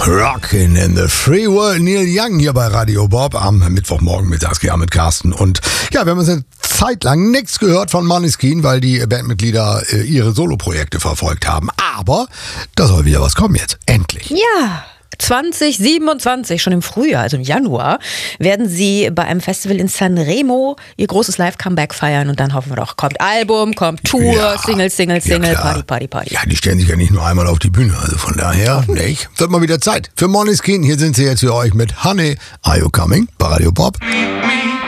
Rockin' in the Free World, Neil Young hier bei Radio Bob am Mittwochmorgen mittags mit Carsten. Und ja, wir haben uns eine Zeit lang nichts gehört von Måneskin, weil die Bandmitglieder ihre Soloprojekte verfolgt haben. Aber da soll wieder was kommen jetzt. Endlich. Ja. 2027, schon im Frühjahr, also im Januar, werden sie bei einem Festival in Sanremo ihr großes Live-Comeback feiern und dann hoffen wir doch, kommt Album, kommt Tour, Ja, Single, klar. Party. Ja, die stellen sich ja nicht nur einmal auf die Bühne, also von daher, nicht? Wird mal wieder Zeit für Måneskin. Hier sind sie jetzt für euch mit Honey, Are You Coming? Bei Radio Bob.